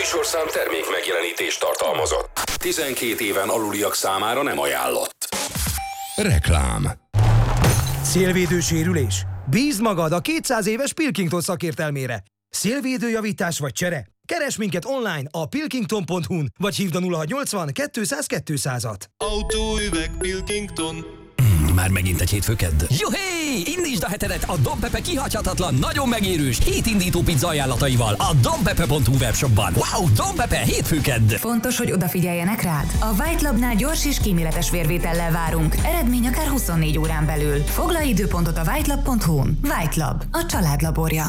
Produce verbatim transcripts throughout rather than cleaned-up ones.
műsorszám termék megjelenítést tartalmazott. tizenkét éven aluliak számára nem ajánlott. Reklám. Szélvédő sérülés? Bízd magad a kétszáz éves Pilkington szakértelmére. Szélvédőjavítás vagy csere? Keresd minket online a pilkington pont hu-n, vagy hívd a nulla hatszáznyolcvan kétszáz kétszázat. Autóüveg Pilkington. Már megint egy hétfőkedd. Juhé! Indítsd a hetedet a Don Pepe kihagyhatatlan, nagyon megérős, hétindító pizza ajánlataival a donpepe pont hu webshopban. Wow, Don Pepe hétfőkedd! Fontos, hogy odafigyeljenek rád. A White Labnál gyors és kíméletes vérvétellel várunk. Eredmény akár huszonnégy órán belül. Foglalj időpontot a whitelab pont hu-n. White Lab, a család laborja.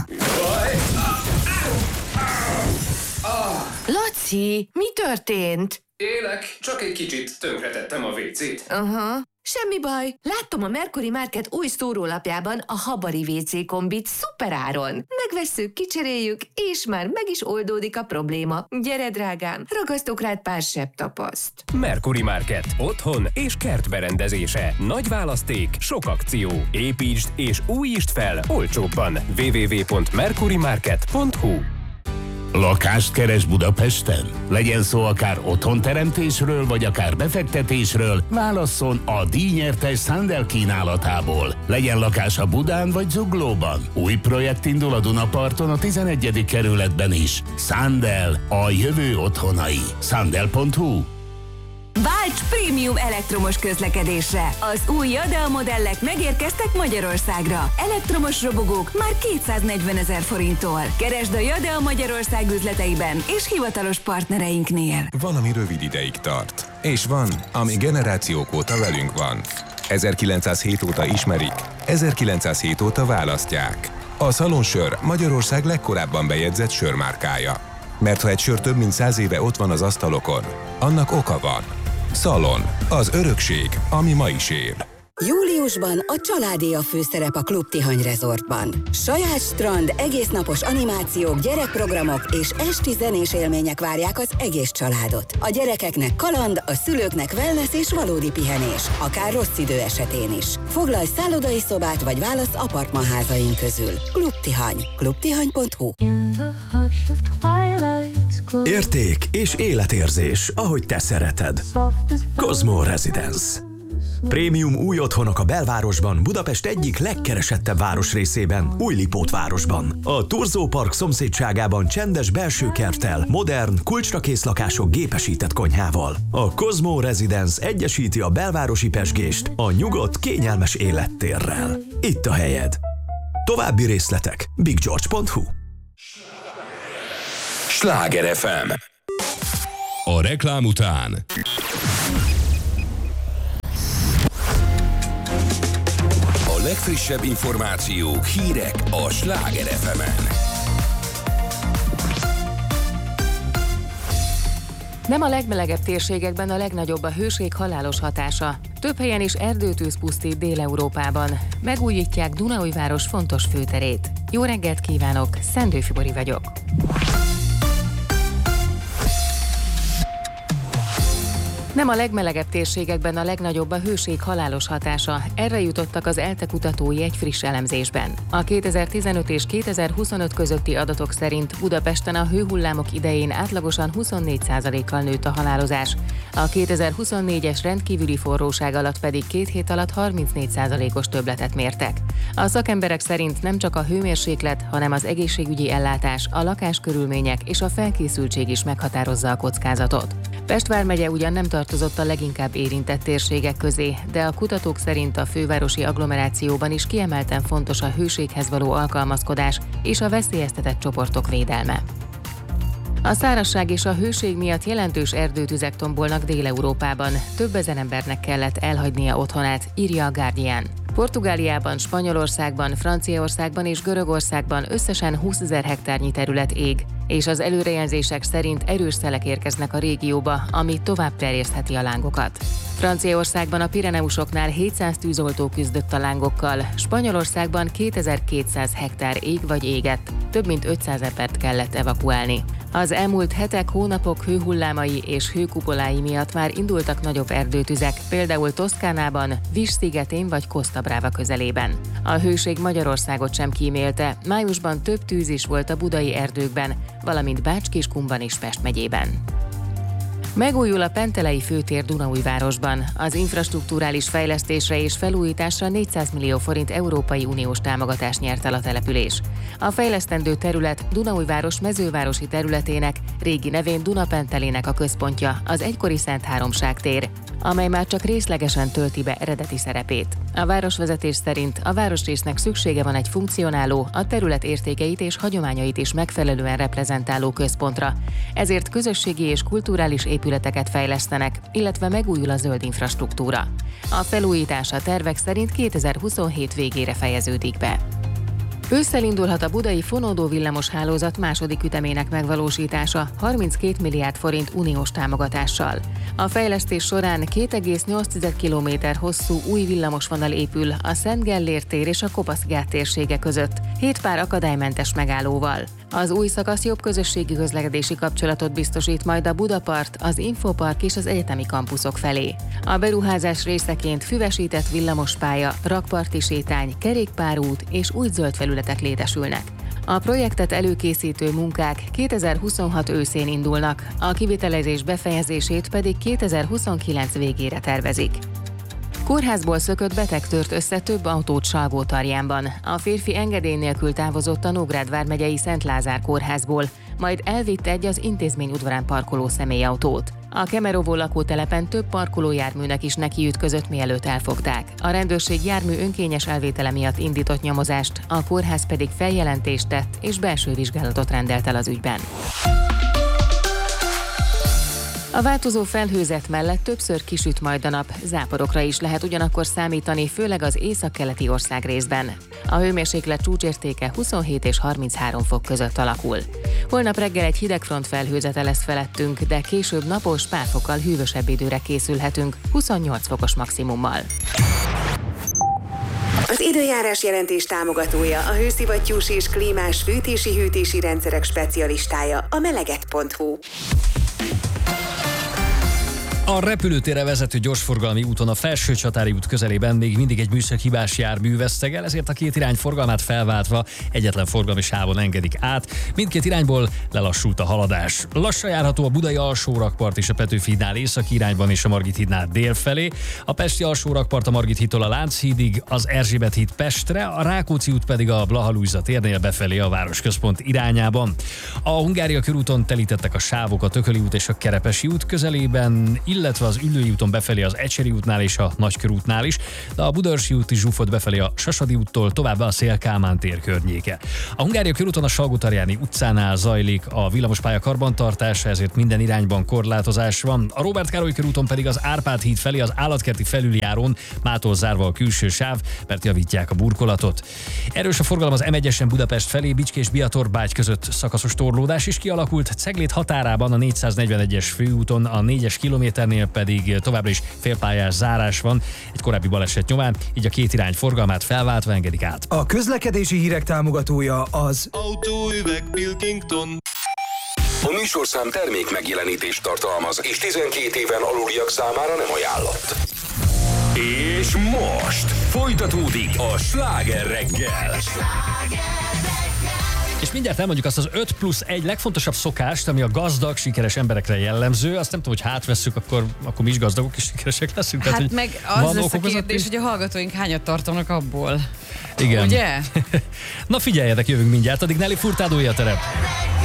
Laci, mi történt? Élek, csak egy kicsit tönkretettem a vécét. Aha. Semmi baj. Láttam a Mercury Market új szórólapjában a Habari vé cé kombit szuperáron. Megvesszük, kicseréljük, és már meg is oldódik a probléma. Gyere, drágám, ragasztok rád pár sebb tapaszt. Mercury Market. Otthon és kertberendezése. Nagy választék, sok akció. Építsd és újítsd fel olcsóbban. double-u double-u double-u pont mercury market pont hu. Lakást keres Budapesten? Legyen szó akár otthonteremtésről, vagy akár befektetésről, válasszon a díjnyertes Sandel kínálatából. Legyen lakása Budán vagy Zuglóban. Új projekt indul a Dunaparton a tizenegyedik kerületben is. Sandel, a jövő otthonai. Sandel pont hu. Válts prémium elektromos közlekedésre! Az új Jadea modellek megérkeztek Magyarországra. Elektromos robogók már kétszáznegyvenezer forinttól. Keresd a Jadea Magyarország üzleteiben és hivatalos partnereinknél. Van, ami rövid ideig tart. És van, ami generációk óta velünk van. ezerkilencszázhét óta ismerik, ezerkilencszázhét óta választják. A Szalonsör Magyarország legkorábban bejegyzett sörmárkája. Mert ha egy sör több mint száz éve ott van az asztalokon, annak oka van. Szalon. Az örökség, ami ma is él. Júliusban a családé a főszerep a Klub Tihany Resortban. Saját strand, egésznapos animációk, gyerekprogramok és esti zenés élmények várják az egész családot. A gyerekeknek kaland, a szülőknek wellness és valódi pihenés, akár rossz idő esetén is. Foglalj szállodai szobát vagy válasz apartmanházaink közül. Klub Tihany. klub tihany pont hu. Érték és életérzés, ahogy te szereted. Cosmo Residence. Prémium új otthonok a belvárosban, Budapest egyik legkeresettebb városrészében, Újlipót városban. A Turzó Park szomszédságában csendes belső kerttel, modern, kulcsra kész lakások gépesített konyhával. A Cosmo Residence egyesíti a belvárosi pezsgést a nyugodt, kényelmes élettérrel. Itt a helyed. További részletek big george pont hu. Sláger ef em. A reklám után a legfrissebb információk, hírek a Sláger ef emen. Nem a legmelegebb térségekben a legnagyobb a hőség halálos hatása. Több helyen is erdőtűz pusztít Dél-Európában. Megújítják Dunaújváros fontos főterét. Jó reggelt kívánok, Szendő Fibori vagyok. Nem a legmelegebb térségekben a legnagyobb a hőség halálos hatása. Erre jutottak az ELTE kutatói egy friss elemzésben. A kétezer-tizenöt és kétezer-huszonöt közötti adatok szerint Budapesten a hőhullámok idején átlagosan huszonnégy százalékkal nőtt a halálozás. A kétezer-huszonnégyes rendkívüli forróság alatt pedig két hét alatt harmincnégy százalékos többletet mértek. A szakemberek szerint nem csak a hőmérséklet, hanem az egészségügyi ellátás, a lakáskörülmények és a felkészültség is meghatározza a kockázatot. Pest vármegye ugyan nem tartozott a leginkább érintett térségek közé, de a kutatók szerint a fővárosi agglomerációban is kiemelten fontos a hőséghez való alkalmazkodás és a veszélyeztetett csoportok védelme. A szárazság és a hőség miatt jelentős erdőtüzek tombolnak Dél-Európában. Több ezer embernek kellett elhagynia otthonát, írja a Guardian. Portugáliában, Spanyolországban, Franciaországban és Görögországban összesen húszezer hektárnyi terület ég, és az előrejelzések szerint erős szelek érkeznek a régióba, ami tovább terjesztheti a lángokat. Franciaországban a Pireneusoknál hétszáz tűzoltó küzdött a lángokkal, Spanyolországban kétezer-kétszáz hektár ég vagy égett, több mint ötszáz embert kellett evakuálni. Az elmúlt hetek, hónapok hőhullámai és hőkupolái miatt már indultak nagyobb erdőtüzek, például Toszkánában, Vis szigetén vagy Costa Brava közelében. A hőség Magyarországot sem kímélte, májusban több tűz is volt a budai erdőkben, valamint Bács-Kiskunban és Pest megyében. Megújul a Pentelei főtér Dunaújvárosban. Az infrastrukturális fejlesztésre és felújításra négyszáz millió forint Európai Uniós támogatást nyert el a település. A fejlesztendő terület Dunaújváros mezővárosi területének, régi nevén Dunapentelének a központja, az egykori Szent Háromság tér, amely már csak részlegesen tölti be eredeti szerepét. A városvezetés szerint a városrésznek szüksége van egy funkcionáló, a terület értékeit és hagyományait is megfelelően reprezentáló központra, ezért közösségi és kulturális épületeket fejlesztenek, illetve megújul a zöld infrastruktúra. A felújítás a tervek szerint kétezer-huszonhét végére fejeződik be. Ősszel indulhat a budai fonódó villamos hálózat második ütemének megvalósítása harminckét milliárd forint uniós támogatással. A fejlesztés során két egész nyolc kilométer hosszú új villamosvonal épül a Szent Gellér tér és a Kopaszgát térsége között, hét pár akadálymentes megállóval. Az új szakasz jobb közösségi közlekedési kapcsolatot biztosít majd a Budapart, az Infopark és az egyetemi kampuszok felé. A beruházás részeként füvesített villamospálya, rakparti sétány, kerékpárút és új zöld felületek létesülnek. A projektet előkészítő munkák kétezer-huszonhat őszén indulnak, a kivitelezés befejezését pedig kétezer-huszonkilenc végére tervezik. Kórházból szökött beteg tört össze több autót Salgótarjánban. A férfi engedély nélkül távozott a Nógrád vármegyei Szent Lázár kórházból, majd elvitte egy az intézmény udvarán parkoló személyautót. A Kemerovó lakótelepen több parkolójárműnek is nekiütközött, mielőtt elfogták. A rendőrség jármű önkényes elvétele miatt indított nyomozást, a kórház pedig feljelentést tett és belső vizsgálatot rendelt el az ügyben. A változó felhőzet mellett többször kisüt majd a nap, záporokra is lehet ugyanakkor számítani, főleg az északkeleti országrészben. A hőmérséklet csúcsértéke huszonhét és harminchárom fok között alakul. Holnap reggel egy hidegfront felhőzete lesz felettünk, de később napos, pár fokkal hűvösebb időre készülhetünk, huszonnyolc fokos maximummal. Az időjárás jelentés támogatója a hőszivattyús és klímás fűtési-hűtési rendszerek specialistája, a meleget pont hu. A repülőtérre vezető gyorsforgalmi úton a Felsőcsatári út közelében még mindig egy műszaki-hibás jármű vesztegel, ezért a két irány forgalmát felváltva egyetlen forgalmi sávon engedik át. Mindkét irányból lelassult a haladás. Lassan járható a budai alsórakpart és a Petőfi hídnál északi irányban és a Margit hídnál dél felé, a pesti alsórakpart a Margit hídtól a Lánchídig, az Erzsébet híd Pestre, a Rákóczi út pedig a Blaha Lujza térnél befelé a városközpont irányában. A Hungária körúton telítettek a sávok a Tököli út és a Kerepesi út közelében, illetve az Üllői úton befelé az Ecseri útnál és a Nagykörútnál is, de a Budaörsi út is zsúfolt befelé a Sasadi úttól, továbbá a Széll-Kálmán tér környéke. A Hungária körúton a Salgótarjáni utcánál zajlik a villamospálya karbantartása, ezért minden irányban korlátozás van. A Róbert Károly körúton pedig az Árpád híd felé az Állatkerti felüljáron mától zárva a külső sáv, mert javítják a burkolatot. Erős a forgalom az em egyesen Budapest felé, Bicskés-Biatorbágy között szakaszos torlódás is kialakult, Ceglét határában a négyszáznegyvenegyes főúton a négyes kilométernél pedig továbbra is félpályás zárás van egy korábbi baleset nyomán, így a két irány forgalmát felváltva engedik át. A közlekedési hírek támogatója az Autóüveg Pilkington. A műsorszám termék megjelenítést tartalmaz, és tizenkét éven aluliak számára nem ajánlott. És most folytatódik a Sláger reggel. És mindjárt elmondjuk azt az öt plusz egy legfontosabb szokást, ami a gazdag, sikeres emberekre jellemző. Azt nem tudom, hogy hátvesszük, akkor, akkor mi is gazdagok és sikeresek leszünk. Hát Tehát, meg az lesz a kérdés, hogy a hallgatóink hányat tartanak abból. Igen. Ugye? Na figyeljetek, jövünk mindjárt, addig Nelly Furtado a terep.